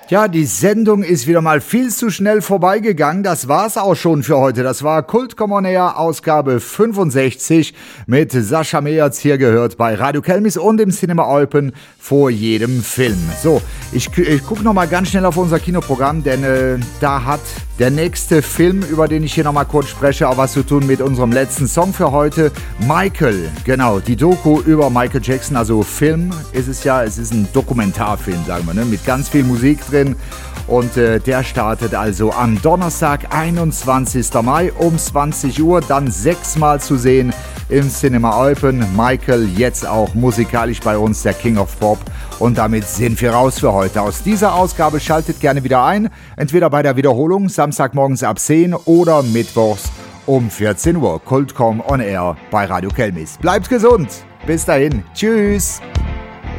Ja, die Sendung ist wieder mal viel zu schnell vorbeigegangen. Das war's auch schon für heute. Das war Kult Come On Air, Ausgabe 65 mit Sascha Meerz, hier gehört bei Radio Kelmis und im Cinema Eupen vor jedem Film. So, ich gucke nochmal ganz schnell auf unser Kinoprogramm, denn da hat der nächste Film, über den ich hier nochmal kurz spreche, auch was zu tun mit unserem letzten Song für heute. Michael, genau, die Doku über Michael Jackson, also Film ist es ja, es ist ein Dokumentarfilm, sagen wir, ne, mit ganz viel Musik drin. Und der startet also am Donnerstag, 21. Mai um 20 Uhr, dann 6-mal zu sehen im Cinema Eupen. Michael jetzt auch musikalisch bei uns, der King of Pop. Und damit sind wir raus für heute. Aus dieser Ausgabe schaltet gerne wieder ein, entweder bei der Wiederholung Samstagmorgens ab 10 oder mittwochs um 14 Uhr. Kult Come On Air bei Radio Kelmis. Bleibt gesund, bis dahin, tschüss.